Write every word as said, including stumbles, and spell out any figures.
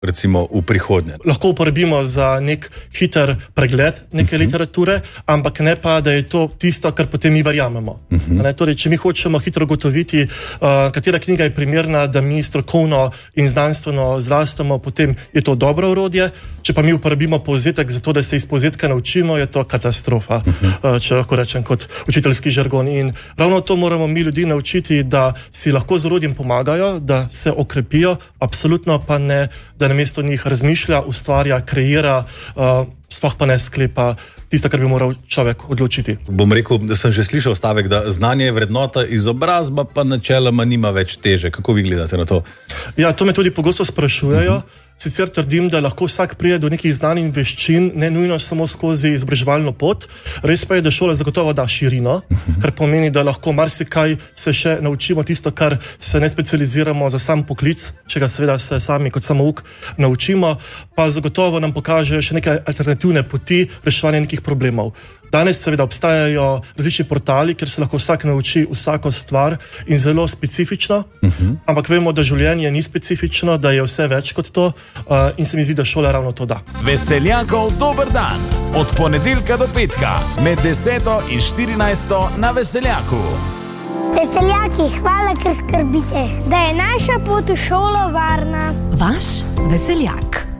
recimo v prihodnje? Lahko uporabimo za nek hiter pregled neke uh-huh. literature, ampak ne pa, da je to tisto, kar potem mi verjamemo. Uh-huh. Ne, torej, če mi hočemo hitro ugotoviti, uh, katera knjiga je primerna, da mi strokovno in znanstveno zrastemo, potem je to dobro orodje. Če pa mi uporabimo povzetek za to, da se iz povzetka naučimo, je to katastrofa, uh-huh. uh, če lahko rečem kot učiteljski žargon. In ravno to moramo mi ljudi naučiti, da si lahko z orodjem pomagajo, da se okrepijo, absolutno pa ne, da namesto njih razmišlja, ustvarja, kreira, uh, sploh pa ne sklepa tisto, kar bi moral človek odločiti. Bom rekel, da sem že slišal stavek, da znanje je vrednota, izobrazba pa načeloma nima več teže. Kako vi gledate na to? Ja, to me tudi pogosto sprašujejo. Uh-huh. Sicer trdim, da lahko vsak pride do nekih znanj in veščin, ne nujno samo skozi izobraževalno pot. Res pa je, da šola zagotovo da širino, uh-huh. kar pomeni, da lahko marsikaj se še naučimo, tisto, kar se ne specializiramo za sam poklic, če ga seveda se sami kot samouk naučimo, pa zagotovo nam pokažejo še neke alternativne poti reševanja nekih problemov. Danes seveda obstajajo različni portali, kjer se lahko vsak nauči vsako stvar in zelo specifično, uh-huh. ampak vemo, da življenje ni specifično, da je vse več kot to uh, in se mi zdi, da šola ravno to da. Veseljakov dober dan, od ponedeljka do petka, med deseto in štirinajsto na Veseljaku. Veseljaki, hvala, ker skrbite, da je naša pot v šolo varna. Vaš Veseljak.